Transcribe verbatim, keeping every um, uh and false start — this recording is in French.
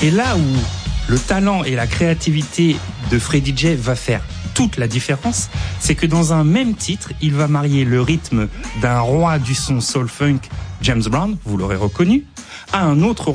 Et là où le talent et la créativité de Freddie J va faire toute la différence, c'est que dans un même titre, il va marier le rythme d'un roi du son soul funk, James Brown, vous l'aurez reconnu, à un autre